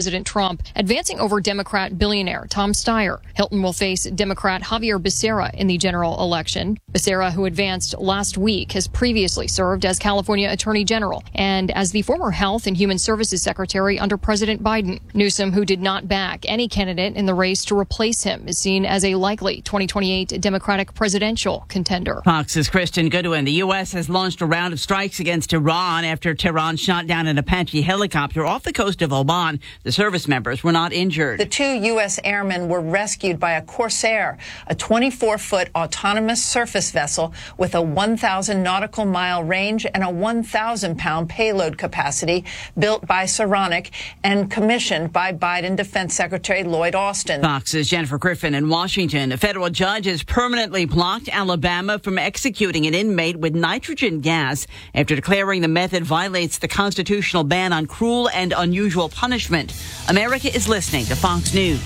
President Trump, advancing over Democrat billionaire Tom Steyer. Hilton will face Democrat Javier Becerra in the general election. Becerra, who advanced last week, has previously served as California Attorney General and as the former Health and Human Services Secretary under President Biden. Newsom, who did not back any candidate in the race to replace him, is seen as a likely 2028 Democratic presidential contender. Fox's Kristen Goodwin. The U.S. has launched a round of strikes against Iran after Tehran shot down an Apache helicopter off the coast of Oman. The service members were not injured. The 2 U.S. airmen were rescued by a Corsair, a 24-foot autonomous surface vessel with a 1,000 nautical mile range and a 1,000-pound payload capacity, built by Saronic and commissioned by Biden Defense Secretary Lloyd Austin. Fox's Jennifer Griffin in Washington. A federal judge has permanently blocked Alabama from executing an inmate with nitrogen gas after declaring the method violates the constitutional ban on cruel and unusual punishment. America is listening to Fox News.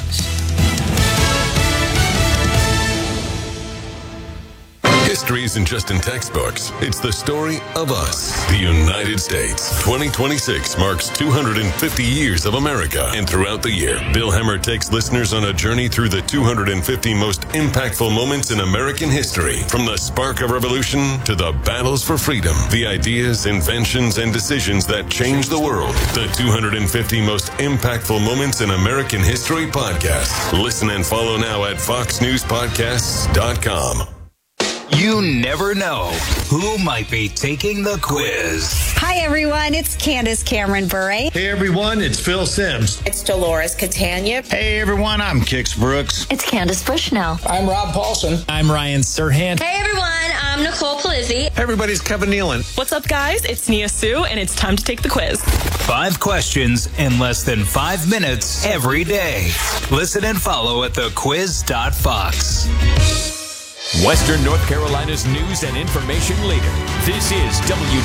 History isn't just in textbooks. It's the story of us, the United States. 2026 marks 250 years of America. And throughout the year, Bill Hemmer takes listeners on a journey through the 250 most impactful moments in American history. From the spark of revolution to the battles for freedom, the ideas, inventions, and decisions that changed the world. The 250 most impactful moments in American history podcast. Listen and follow now at foxnewspodcasts.com. You never know who might be taking the quiz. Hi, everyone. It's Candace Cameron Bure. Hey, everyone. It's Phil Sims. It's Dolores Catania. Hey, everyone. I'm Kix Brooks. It's Candace Bushnell. I'm Rob Paulson. I'm Ryan Serhant. Hey, everyone. I'm Nicole Palizzi. Hey, everybody's Kevin Nealon. What's up, guys? It's Nia Sue, and it's time to take the quiz. 5 questions in less than 5 minutes every day. Listen and follow at thequiz.fox. Western North Carolina's news and information leader. This is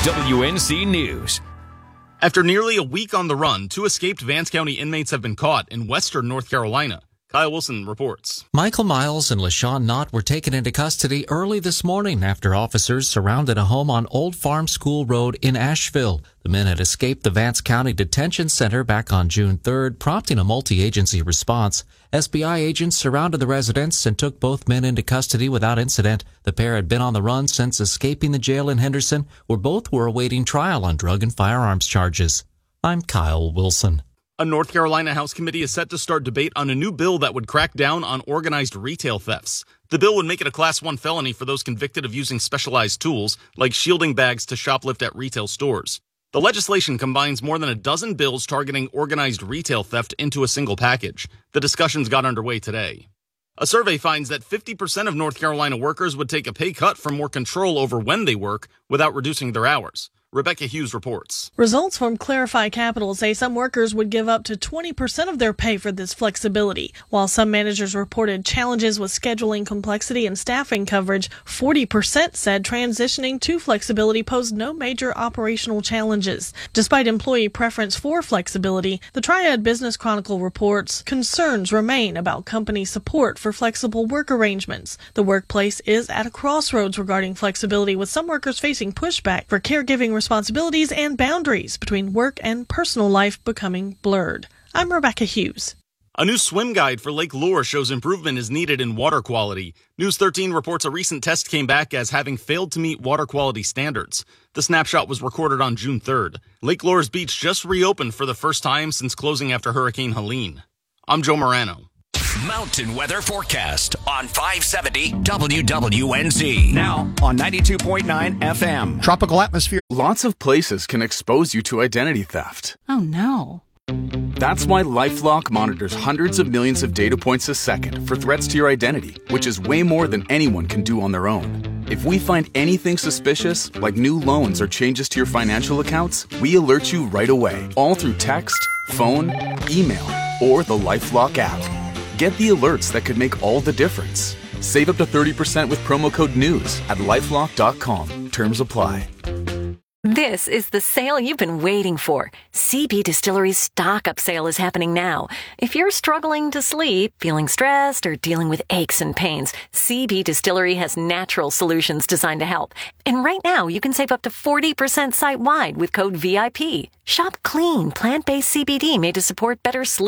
WWNC News. After nearly a week on the run, 2 escaped Vance County inmates have been caught in Western North Carolina. Kyle Wilson reports. Michael Miles and LaShawn Knott were taken into custody early this morning after officers surrounded a home on Old Farm School Road in Asheville. The men had escaped the Vance County Detention Center back on June 3rd, prompting a multi-agency response. SBI agents surrounded the residence and took both men into custody without incident. The pair had been on the run since escaping the jail in Henderson, where both were awaiting trial on drug and firearms charges. I'm Kyle Wilson. A North Carolina House committee is set to start debate on a new bill that would crack down on organized retail thefts. The bill would make it a Class 1 felony for those convicted of using specialized tools, like shielding bags, to shoplift at retail stores. The legislation combines more than a dozen bills targeting organized retail theft into a single package. The discussions got underway today. A survey finds that 50% of North Carolina workers would take a pay cut for more control over when they work without reducing their hours. Rebecca Hughes reports. Results from Clarify Capital say some workers would give up to 20% of their pay for this flexibility. While some managers reported challenges with scheduling complexity and staffing coverage, 40% said transitioning to flexibility posed no major operational challenges. Despite employee preference for flexibility, the Triad Business Chronicle reports concerns remain about company support for flexible work arrangements. The workplace is at a crossroads regarding flexibility, with some workers facing pushback for caregiving responsibilities and boundaries between work and personal life becoming blurred. I'm Rebecca Hughes. A new swim guide for Lake Lure shows improvement is needed in water quality. News 13 reports a recent test came back as having failed to meet water quality standards. The snapshot was recorded on June 3rd. Lake Lure's beach just reopened for the first time since closing after Hurricane Helene. I'm Joe Morano. Mountain weather forecast on 570 WWNC. Now on 92.9 FM. Tropical atmosphere. Lots of places can expose you to identity theft. Oh no. That's why LifeLock monitors hundreds of millions of data points a second for threats to your identity, which is way more than anyone can do on their own. If we find anything suspicious, like new loans or changes to your financial accounts, we alert you right away, all through text, phone, email, or the LifeLock app. Get the alerts that could make all the difference. Save up to 30% with promo code NEWS at LifeLock.com. Terms apply. This is the sale you've been waiting for. CB Distillery's stock-up sale is happening now. If you're struggling to sleep, feeling stressed, or dealing with aches and pains, CB Distillery has natural solutions designed to help. And right now, you can save up to 40% site-wide with code VIP. Shop clean, plant-based CBD made to support better sleep.